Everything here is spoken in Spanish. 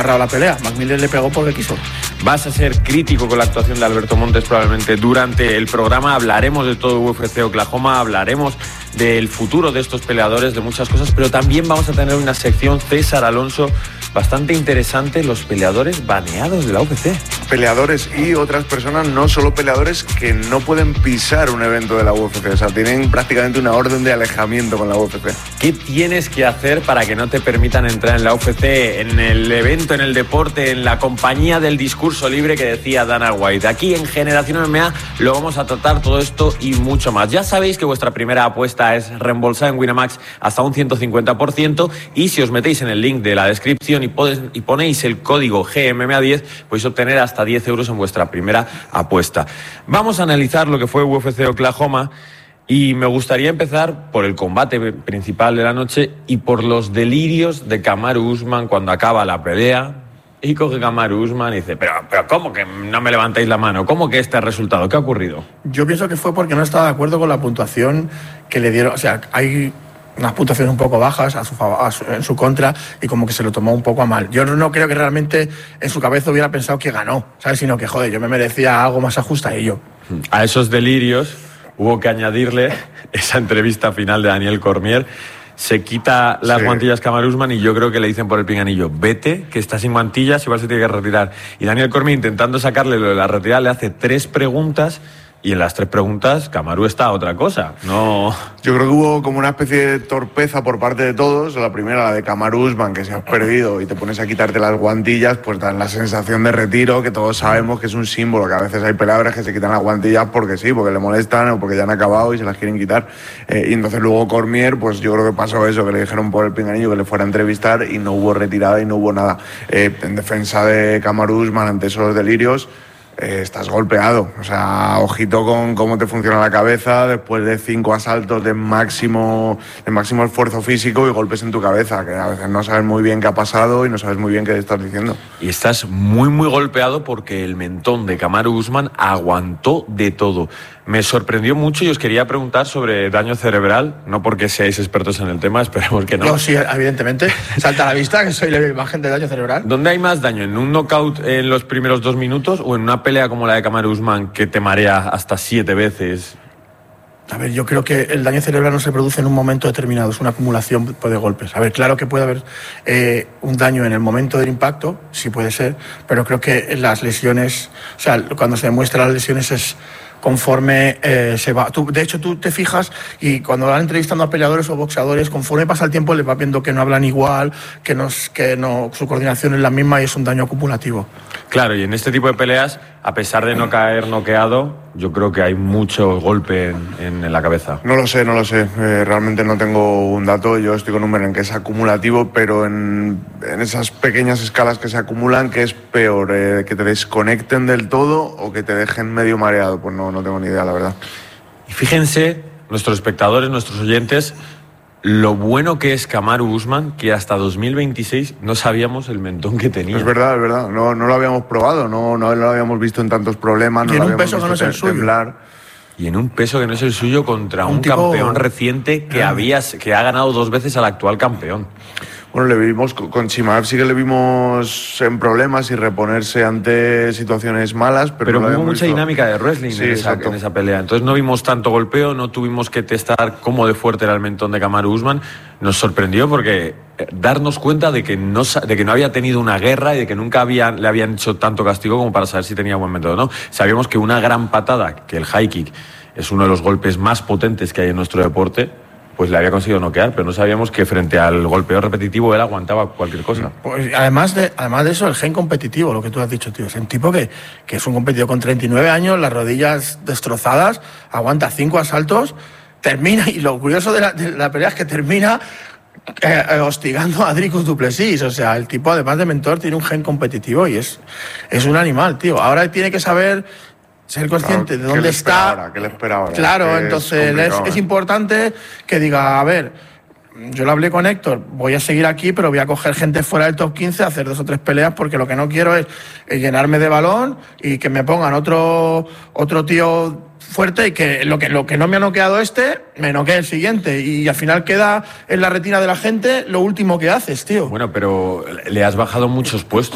narrado la pelea. McMillan le pegó porque quiso. Vas a ser crítico con la actuación de Alberto Montes probablemente durante el programa. Hablaremos de todo UFC Oklahoma, hablaremos del futuro de estos peleadores, de muchas cosas, pero también vamos a tener una sección César Alonso bastante interesante, los peleadores baneados de la UFC. Peleadores y otras personas, no solo peleadores, que no pueden pisar un evento de la UFC, o sea, tienen prácticamente una orden de alejamiento con la UFC. ¿Qué tienes que hacer para que no te permitan entrar en la UFC, en el evento, en el deporte, en la compañía del discurso libre que decía Dana White? Aquí en Generación MMA lo vamos a tratar todo esto y mucho más. Ya sabéis que vuestra primera apuesta es reembolsada en Winamax hasta un 150%, y si os metéis en el link de la descripción y ponéis el código GMMA10, podéis obtener hasta 10 euros en vuestra primera apuesta. Vamos a analizar lo que fue UFC Oklahoma y me gustaría empezar por el combate principal de la noche y por los delirios de Kamaru Usman cuando acaba la pelea. Y coge Kamaru Usman y dice, pero ¿cómo que no me levantáis la mano? ¿Cómo que este resultado? ¿Qué ha ocurrido? Yo pienso que fue porque no estaba de acuerdo con la puntuación que le dieron. O sea, hay unas puntuaciones un poco bajas en su contra, y como que se lo tomó un poco a mal. Yo no creo que realmente en su cabeza hubiera pensado que ganó, ¿sabes? Sino que, joder, yo me merecía algo más ajustadillo. A esos delirios hubo que añadirle esa entrevista final de Daniel Cormier. Se quita las guantillas Kamaru Usman y yo creo que le dicen por el pinganillo, vete, que está sin guantillas, igual se tiene que retirar. Y Daniel Cormier, intentando sacarle lo de la retirada, le hace 3 preguntas. Y en las 3 preguntas, Kamaru está a otra cosa. No. Yo creo que hubo como una especie de torpeza por parte de todos. La primera, la de Kamaru Usman, que si has perdido y te pones a quitarte las guantillas, pues dan la sensación de retiro, que todos sabemos que es un símbolo, que a veces hay peleadores que se quitan las guantillas porque sí, porque le molestan o porque ya han acabado y se las quieren quitar. Y entonces luego Cormier, pues yo creo que pasó eso, que le dijeron por el pinganillo que le fuera a entrevistar y no hubo retirada y no hubo nada. En defensa de Kamaru Usman ante esos delirios, estás golpeado, o sea, ojito con cómo te funciona la cabeza después de 5 asaltos de máximo esfuerzo físico y golpes en tu cabeza, que a veces no sabes muy bien qué ha pasado y no sabes muy bien qué estás diciendo. Y estás muy muy golpeado porque el mentón de Kamaru Usman aguantó de todo. Me sorprendió mucho y os quería preguntar sobre daño cerebral, no porque seáis expertos en el tema, esperemos que no. Yo sí, evidentemente, salta a la vista que soy la imagen de daño cerebral. ¿Dónde hay más daño? ¿En un knockout en los primeros 2 minutos o en una pelea como la de Kamaru Usman que te marea hasta 7 veces? A ver, yo creo que el daño cerebral no se produce en un momento determinado, es una acumulación de golpes. A ver, claro que puede haber un daño en el momento del impacto, sí puede ser, pero creo que las lesiones, o sea, cuando se demuestran las lesiones es conforme se va. De hecho, tú te fijas y cuando van entrevistando a peleadores o boxeadores, conforme pasa el tiempo les va viendo que no hablan igual, que no, su coordinación es la misma y es un daño acumulativo. Claro, y en este tipo de peleas, a pesar de no caer noqueado, yo creo que hay mucho golpe en la cabeza. No lo sé, realmente no tengo un dato, yo estoy con un número en que es acumulativo, pero en esas pequeñas escalas que se acumulan, ¿qué es peor? ¿Que te desconecten del todo o que te dejen medio mareado? Pues no tengo ni idea, la verdad. Y fíjense, nuestros espectadores, nuestros oyentes, lo bueno que es Kamaru Usman, que hasta 2026 no sabíamos el mentón que tenía. Es verdad, no lo habíamos probado, no lo habíamos visto en tantos problemas, no lo habíamos visto temblar. Y en un peso que no es el suyo contra un campeón reciente que ha ganado 2 veces al actual campeón. Bueno, le vimos con Chimaev, sí que le vimos en problemas y reponerse ante situaciones malas, pero hubo mucha dinámica de wrestling en esa pelea. Entonces no vimos tanto golpeo, no tuvimos que testar cómo de fuerte era el mentón de Kamaru Usman. Nos sorprendió porque darnos cuenta de que no había tenido una guerra y de que nunca le habían hecho tanto castigo como para saber si tenía buen método o no. Sabíamos que una gran patada, que el high kick es uno de los golpes más potentes que hay en nuestro deporte, pues le había conseguido noquear, pero no sabíamos que frente al golpeo repetitivo él aguantaba cualquier cosa. Pues además de eso, el gen competitivo, lo que tú has dicho, tío. Es un tipo que es un competidor con 39 años, las rodillas destrozadas, aguanta 5 asaltos, termina, y lo curioso de la pelea es que termina hostigando a Dricus du Plessis. O sea, el tipo, además de mentor, tiene un gen competitivo y es un animal, tío. Ahora tiene que ser consciente de dónde está. ¿Qué le espera ahora? Claro, entonces es importante que diga, a ver, yo lo hablé con Héctor, voy a seguir aquí, pero voy a coger gente fuera del top 15, hacer 2 o 3 peleas, porque lo que no quiero es llenarme de balón y que me pongan otro tío fuerte y que lo que no me ha noqueado me noquee el siguiente, y al final queda en la retina de la gente lo último que haces, tío. Bueno, pero le has bajado muchos puestos.